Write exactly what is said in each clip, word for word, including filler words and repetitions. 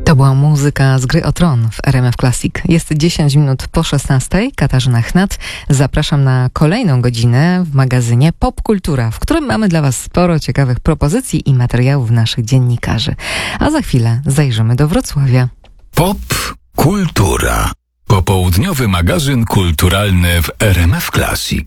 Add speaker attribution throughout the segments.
Speaker 1: To była muzyka z Gry o Tron w R M F Classic. Jest dziesięć minut po szesnastej. Katarzyna Chnat. Zapraszam na kolejną godzinę w magazynie Popkultura, w którym mamy dla Was sporo ciekawych propozycji i materiałów naszych dziennikarzy. A za chwilę zajrzymy do Wrocławia.
Speaker 2: Popkultura. Popołudniowy magazyn kulturalny w R M F Classic.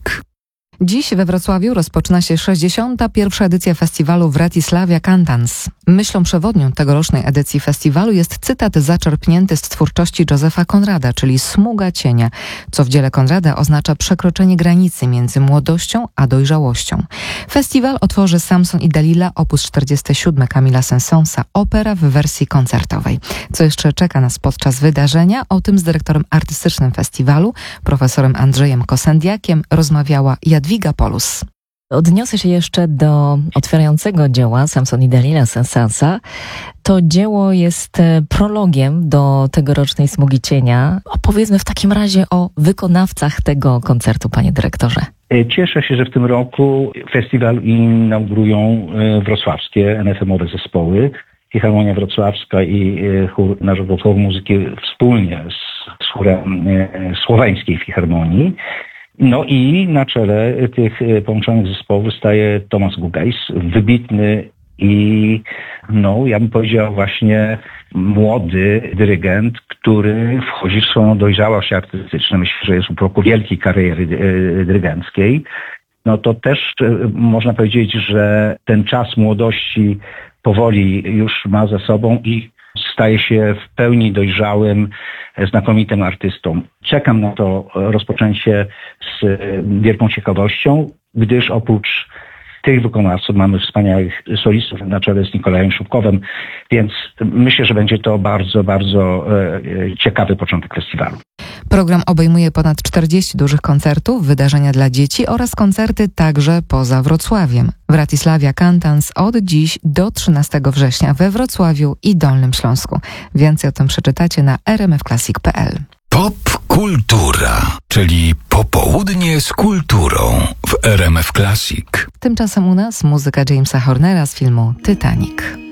Speaker 1: Dziś we Wrocławiu rozpoczyna się sześćdziesiąta pierwsza edycja festiwalu Wratysławia Cantans. Myślą przewodnią tegorocznej edycji festiwalu jest cytat zaczerpnięty z twórczości Józefa Konrada, czyli Smuga cienia, co w dziele Konrada oznacza przekroczenie granicy między młodością a dojrzałością. Festiwal otworzy Samson i Dalila op. czterdzieści siedem Camille'a Saint-Saënsa, opera w wersji koncertowej. Co jeszcze czeka nas podczas wydarzenia? O tym z dyrektorem artystycznym festiwalu, profesorem Andrzejem Kosendiakiem, rozmawiała Jadwiga Polus.
Speaker 3: Odniosę się jeszcze do otwierającego dzieła Samson i Dalila Saint-Saënsa. To dzieło jest prologiem do tegorocznej Smugi cienia. Opowiedzmy w takim razie o wykonawcach tego koncertu, panie dyrektorze.
Speaker 4: Cieszę się, że w tym roku festiwal inaugurują wrocławskie N F M-owe zespoły. Filharmonia Wrocławska i chór Narodowy Chór Muzyki wspólnie z, z chórem Słoweńskiej Filharmonii. No i na czele tych połączonych zespołów staje Tomasz Gugajs, wybitny i, no, ja bym powiedział właśnie młody dyrygent, który wchodzi w swoją dojrzałość artystyczną. Myślę, że jest u progu wielkiej kariery dyrygenckiej. No to też można powiedzieć, że ten czas młodości powoli już ma za sobą i staje się w pełni dojrzałym, znakomitym artystą. Czekam na to rozpoczęcie z wielką ciekawością, gdyż oprócz tych wykonawców mamy wspaniałych solistów na czele z Nikolajem Szubkowem, więc myślę, że będzie to bardzo, bardzo e, ciekawy początek festiwalu.
Speaker 1: Program obejmuje ponad czterdzieści dużych koncertów, wydarzenia dla dzieci oraz koncerty także poza Wrocławiem. Wratysławia Cantans od dziś do trzynastego września we Wrocławiu i Dolnym Śląsku. Więcej o tym przeczytacie na r m f classic kropka p l.
Speaker 2: Popkultura, czyli popołudnie z kulturą w R M F Classic.
Speaker 1: Tymczasem u nas muzyka Jamesa Hornera z filmu Titanic.